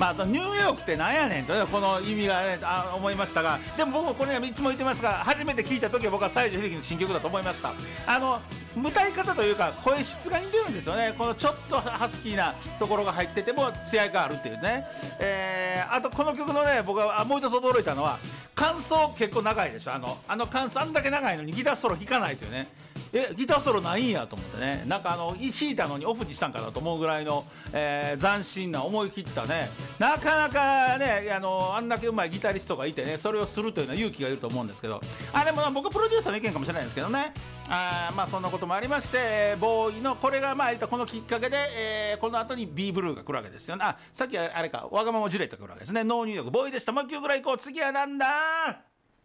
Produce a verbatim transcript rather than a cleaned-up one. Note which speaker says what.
Speaker 1: まあ、あとニューヨークってなんやねんと、ね、この意味が、ね、あ思いましたが、でも僕もこれいつも言ってますが、初めて聞いた時は僕は西城秀樹の新曲だと思いました。あの歌い方というか声質が似てるんですよね。このちょっとハスキーなところが入ってても艶があるっていうね、えー、あとこの曲のね、僕はもう一つ驚いたのは感想結構長いでしょ。あのあの感想あんだけ長いのにギターソロ弾かないというね。えギターソロないんやと思ってね、なんかあの弾いたのにオフにしたんかなと思うぐらいの、えー、斬新な思い切ったね、なかなかね、あのあんだけうまいギタリストがいてね、それをするというのは勇気がいると思うんですけど、あれも僕はプロデューサーの意見かもしれないですけどね、あまあそんなこともありまして、ボーイのこれがまあこのきっかけで、えー、この後に B ブルーが来るわけですよね。あさっきあれか、わがままジュレットが来るわけですね。ノー入力ボーイでした。もういっきゅうぐらい行こう。次はなんだ